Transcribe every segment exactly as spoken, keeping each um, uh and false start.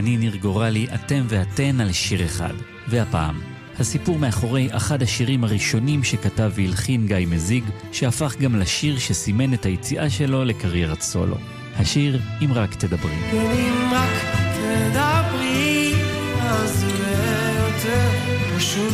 ואני ניר גורלי, אתם ואתן על שיר אחד. והפעם, הסיפור מאחורי אחד השירים הראשונים שכתב והלחין גיא מזיג, שהפך גם לשיר שסימן את היציאה שלו לקריירת סולו. השיר אם רק תדברי. אם רק תדברי, אז יהיה יותר פשוט.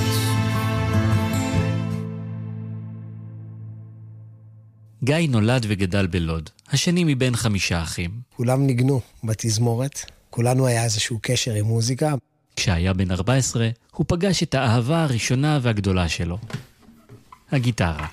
גיא נולד וגדל בלוד, השני מבין חמישה אחים. כולם ניגנו בתזמורת, כולנו היה איזשהו קשר עם מוזיקה. כשהיה בן ארבע עשרה, הוא פגש את האהבה הראשונה והגדולה שלו, הגיטרה.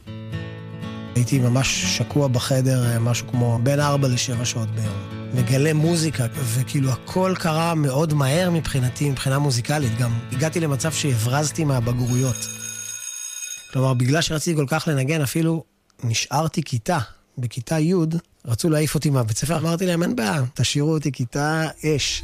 הייתי ממש שקוע בחדר, משהו כמו בין ארבע לשבע שעות ביום. מגלה מוזיקה, וכאילו הכל קרה מאוד מהר מבחינתי, מבחינה מוזיקלית. גם הגעתי למצב שהברזתי מהבגרויות. כלומר, בגלל שרציתי כל כך לנגן, אפילו נשארתי כיתה. בכיתה י' רצו להעיף אותי מהבית ספר. אמרתי להם, אין בעיה, תשאירו אותי כיתה אש.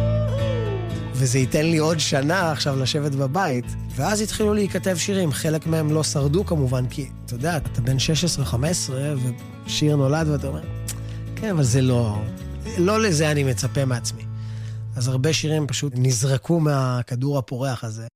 וזה ייתן לי עוד שנה עכשיו לשבת בבית. ואז התחילו להיכתב שירים. חלק מהם לא שרדו כמובן, כי אתה יודע, אתה בן שש עשרה חמש עשרה, ושיר נולד ואתה אומר, כן, אבל זה לא, לא לזה אני מצפה מעצמי. אז הרבה שירים פשוט נזרקו מהכדור הפורח הזה.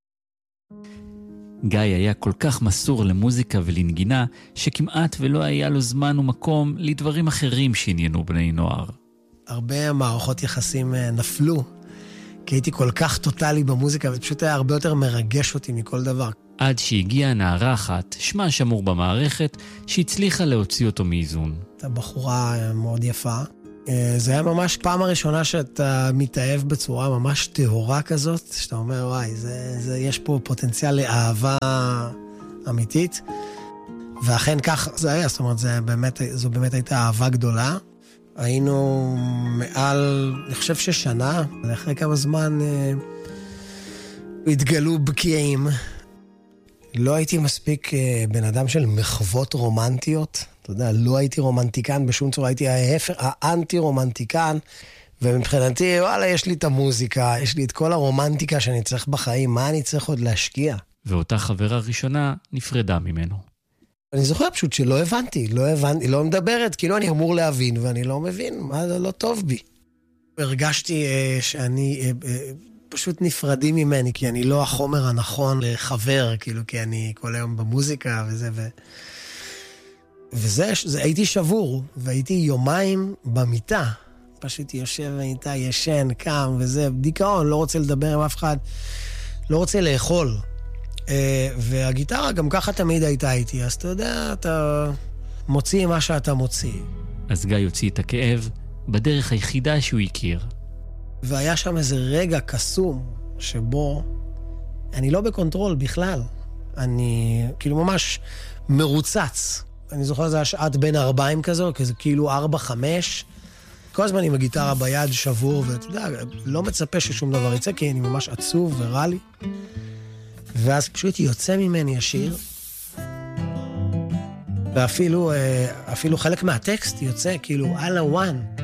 גיא היה כל כך מסור למוזיקה ולנגינה, שכמעט ולא היה לו זמן ומקום לדברים אחרים שעניינו בני נוער. הרבה מערכות יחסים נפלו, כי הייתי כל כך טוטלי במוזיקה, ופשוט היה הרבה יותר מרגש אותי מכל דבר. עד שהגיעה נערה אחת, שמה שמור במערכת, שהצליחה להוציא אותו מאיזון. אתה בחורה מאוד יפה. זה היה ממש פעם הראשונה שאתה מתאהב בצורה ממש טהורה כזאת, שאתה אומר, וואי, זה, זה, יש פה פוטנציאל לאהבה אמיתית. ואכן כך זה היה, זאת אומרת, זה באמת, זו באמת הייתה אהבה גדולה. היינו מעל, אני חושב ששנה, אחרי כמה זמן אה, התגלו בקיעים. לא הייתי מספיק אה, בן אדם של מחוות רומנטיות. אתה יודע, לא הייתי רומנטיקן בשום צורה, הייתי ההפך, האנטי-רומנטיקן, ומבחינתי, וואלה, יש לי את המוזיקה, יש לי את כל הרומנטיקה שאני צריך בחיים, מה אני צריך עוד להשקיע? ואותה חברה ראשונה נפרדה ממנו. אני זוכר פשוט שלא הבנתי, לא הבנתי, לא מדברת, כאילו אני אמור להבין, ואני לא מבין, מה זה לא טוב בי. הרגשתי אה, שאני אה, אה, פשוט נפרדים ממני, כי אני לא החומר הנכון לחבר, כאילו, כי אני כל היום במוזיקה וזה, ו... וזה, זה, הייתי שבור, והייתי יומיים במיטה. פשוט יושב במיטה, ישן, קם, וזה, דיכאון, לא רוצה לדבר עם אף אחד, לא רוצה לאכול. והגיטרה גם ככה תמיד הייתה איתי, אז אתה יודע, אתה מוציא מה שאתה מוציא. אז גיא יוציא את הכאב בדרך היחידה שהוא הכיר. והיה שם איזה רגע קסום, שבו אני לא בקונטרול בכלל. אני כאילו ממש מרוצץ. אני זוכר, זה היה שעת בין ארבעים כזו, כזה כאילו ארבע, חמש. כל הזמן עם הגיטרה ביד שבור, ואתה יודע, לא מצפה ששום דבר יצא, כי אני ממש עצוב ורע לי. ואז פשוט יוצא ממני השיר, ואפילו אפילו חלק מהטקסט יוצא כאילו על הוואן.